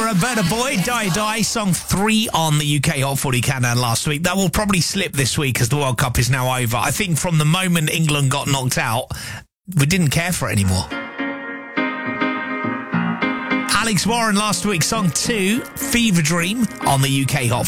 Burna Boy, Die Die, song 3 on the UK Hot 40 Countdown last week. That will probably slip this week as the World Cup is now over. I think from the moment England got knocked out, we didn't care for it anymore. Alex Warren last week, song 2, Fever Dream on the UK Hot 40.